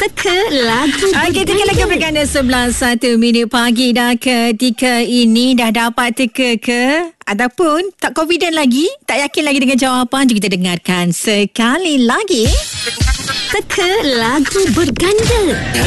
Teka lagu Kita lagi berganda 11:01 pagi dah. Ketika ini dah dapat teka ke? Ataupun tak confident lagi? Tak yakin lagi dengan jawapan? Jom kita dengarkan sekali lagi. Teka lagu berganda.